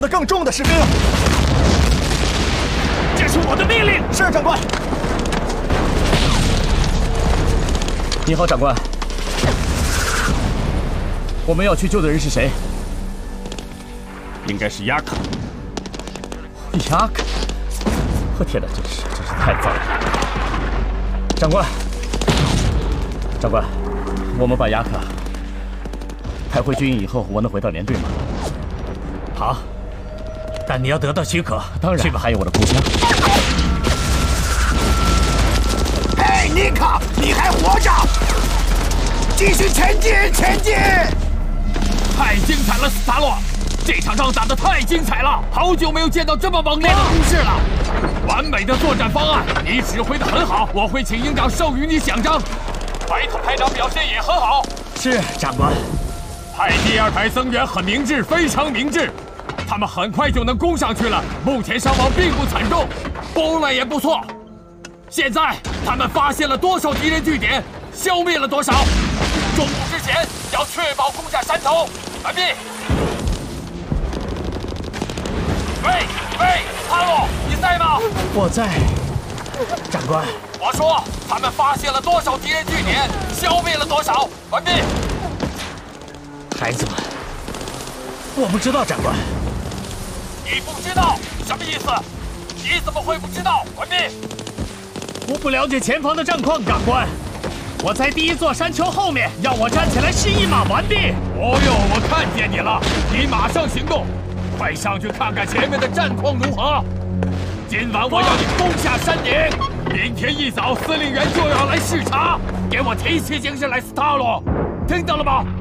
那更重的士兵。 这是我的命令。 是，长官。 你好，长官。我们要去救的人是谁？ 应该是雅克。 雅克！我天哪，真是太糟了！长官，长官，我们把雅克派回军营以后，我能回到连队吗？ 好，但你要得到许可。 当然，这个还有我的故乡。 嘿，尼克，你还活着！继续前进，前进！ 太精彩了，斯塔洛！这场仗打得太精彩了，好久没有见到这么猛烈的攻势了。完美的作战方案，你指挥得很好，我会请营长授予你奖章。白头排长表现也很好。 是，长官。 派第2排增援很明智，非常明智。他们很快就能攻上去了，目前伤亡并不惨重，攻了也不错。现在他们发现了多少敌人据点，消灭了多少？中午之前要确保攻下山头。完毕。喂，哈洛，你在吗？ 我在，长官。 我说，他们发现了多少敌人据点，消灭了多少？完毕。 孩子们，我不知道，长官。 你不知道什么意思？你怎么会不知道？完毕。 我不了解前方的战况，长官。我在第1座山丘后面，要我站起来示意吗？完毕。 哦呦，我看见你了，你马上行动，快上去看看前面的战况如何。今晚我要你攻下山顶，明天一早司令员就要来视察，给我提起精神来，斯塔罗，听到了吗？